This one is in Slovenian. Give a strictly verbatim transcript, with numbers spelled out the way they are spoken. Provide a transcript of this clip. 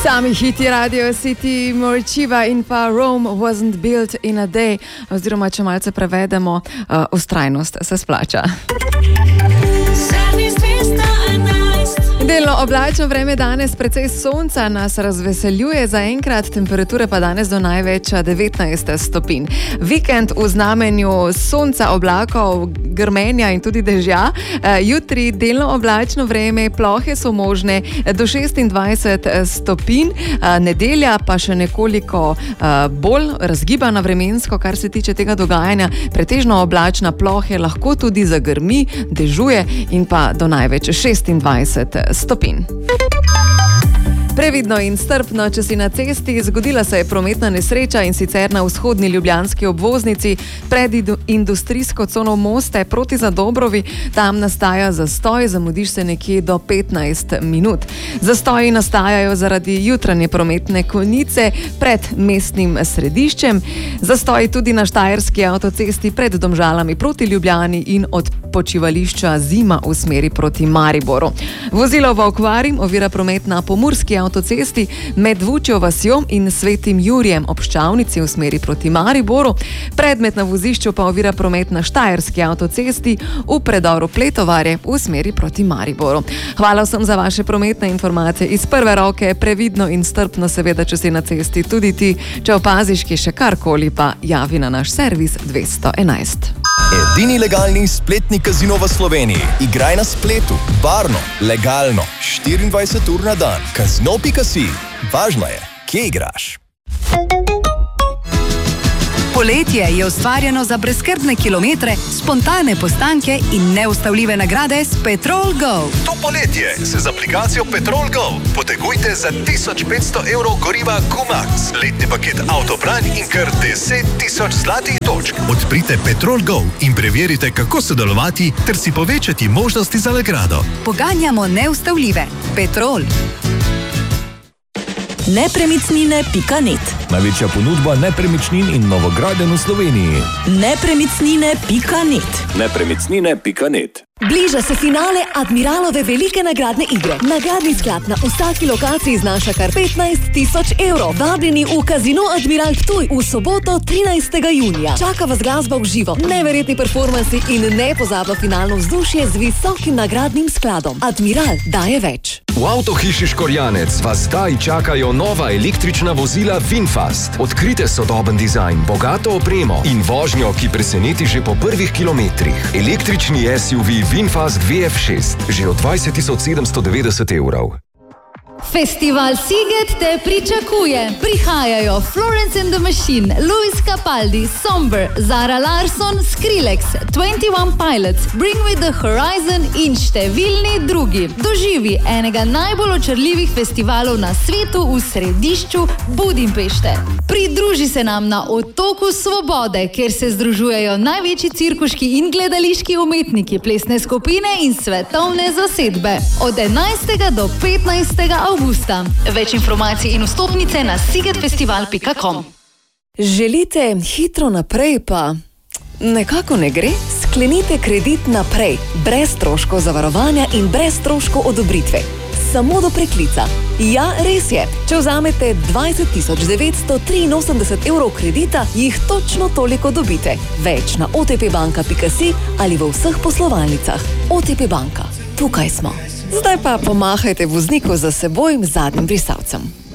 Sami hiti Radio City, Morčiva in pa Rome wasn't built in a day, oziroma če malce prevedemo, uh, ustrajnost se splača. Delno oblačno vreme danes, precej sonca nas razveseljuje zaenkrat, temperature pa danes do največ devetnajst stopinj. Vikend v znamenju sonca, oblakov, grmenja in tudi dežja. Jutri delno oblačno vreme, plohe so možne do šestindvajset stopinj. Nedelja pa še nekoliko bolj razgibana vremensko, kar se tiče tega dogajanja. Pretežno oblačna, plohe, lahko tudi zagrmi, dežuje in pa do največ šestindvajset stopinj. Previdno in strpno, če si na cesti. Zgodila se je prometna nesreča in sicer na vzhodni ljubljanski obvoznici pred industrijsko cono Moste proti Zadobrovi. Tam nastaja zastoj, zamudiš se nekje do petnajst minut. Zastoji nastajajo zaradi jutranje prometne konice pred mestnim središčem. Zastoji tudi na Štajerski avtocesti pred Domžalami proti Ljubljani in od počivališča Zima v smeri proti Mariboru. Vozilo v okvari ovira promet na Pomurski avtocesti med Vučjo vasjo in Svetim Jurjem ob Ščavnici v smeri proti Mariboru. Predmet na vozišču pa ovira promet na Štajerski avtocesti v predoru Pletovarje v smeri proti Mariboru. Hvala vsem za vaše prometne informacije iz prve roke, previdno in strpno seveda, če si na cesti tudi ti. Če opaziš, ki še karkoli, pa javi na naš servis dvesto enajst. Edini legalni spletni kazino v Sloveniji. Igraj na spletu, varno, legalno, štiriindvajset ur na dan. Kazino pika si. Važno je, kje igraš. Poletje je ustvarjeno za brezskrbne kilometre, spontane postanke in neustavljive nagrade s Petrol Go. To poletje se z aplikacijo Petrol Go potegujte za tisoč petsto evrov goriva Q-Max, letni paket avtobranj in kar deset tisoč zlatih točk. Odprite Petrol Go in preverite, kako sodelovati ter si povečati možnosti za nagrado. Poganjamo neustavljive. Petrol. Nepremičnine pika net. Največja ponudba nepremičnin in novogradenj v Sloveniji. Nepremičnine pika net. Nepremičnine pika net. Bliža se finale Admiralove velike nagradne igre. Nagradni sklad na vsaki lokaciji znaša kar petnajst tisoč evrov. Vabljeni v Kazino Admiral Ptuj v soboto trinajstega junija. Čaka vas glasba v živo, neverjetni performansi in nepozabno finalno vzdušje z visokim nagradnim skladom. Admiral daje več. V Avtohiši Škorjanec vas zdaj čakajo nova električna vozila VinFast. Odkrite sodoben dizajn, bogato opremo in vožnjo, ki preseneti že po prvih kilometrih. Električni S U V VinFast V F šest, že od dvajset tisoč sedemsto devetdeset evrov. Festival Siget te pričakuje. Prihajajo Florence and the Machine, Luis Capaldi, Somber, Zara Larsson, Skrillex, twenty one Pilots, Bring Me the Horizon in številni drugi. Doživi enega najbolj očarljivih festivalov na svetu v središču Budimpešte. Pridruži se nam na Otoku Svobode, kjer se združujejo največji cirkuški in gledališki umetniki, plesne skupine in svetovne zasedbe. Od enajstega do petnajstega avgusta. Več informacij in vstopnice na sigetfestival pika com. Želite hitro naprej, pa nekako ne gre? Sklenite kredit naprej, brez stroškov zavarovanja in brez stroškov odobritve. Samo do preklica. Ja, res je. Če vzamete dvajset tisoč devetsto triinosemdeset evrov kredita, jih točno toliko dobite. Več na o te pe banka pika si ali v vseh poslovalnicah. O te pe banka. Tukaj smo. Zdaj pa pomahajte vozniku za seboj zadnjim brisalcem.